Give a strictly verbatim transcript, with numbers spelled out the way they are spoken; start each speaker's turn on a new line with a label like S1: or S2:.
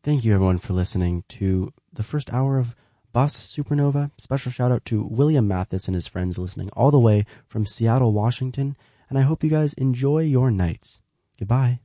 S1: Thank you, everyone, for listening to the first hour of Boss Supernova. Special shout out to William Mathis and his friends listening all the way from Seattle, Washington. And I hope you guys enjoy your nights. Goodbye.